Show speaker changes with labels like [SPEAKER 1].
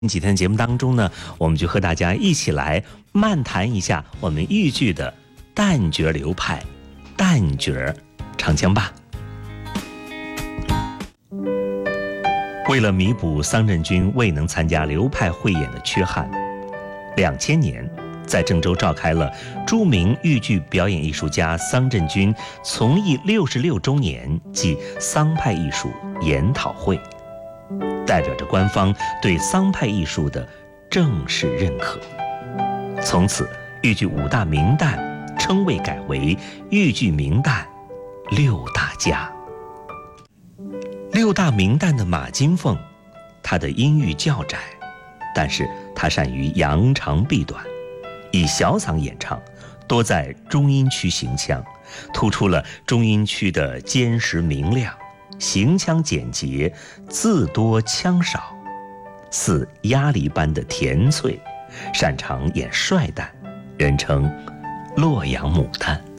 [SPEAKER 1] 几天节目当中呢，我们就和大家一起来漫谈一下我们豫剧的旦角流派旦角唱腔吧。为了弥补桑轸军未能参加流派汇演的缺憾，2000年在郑州召开了著名豫剧表演艺术家桑轸军从艺66周年暨桑派艺术研讨会，代表着官方对桑派艺术的正式认可。从此，豫剧5大名旦称谓改为豫剧名旦6大家。6大名旦的马金凤，他的音域较窄，但是他善于扬长避短，以小嗓演唱，多在中音区行腔，突出了中音区的坚实明亮，行腔简洁，字多腔少，似鸭梨般的甜脆，擅长演帅旦，人称洛阳牡丹。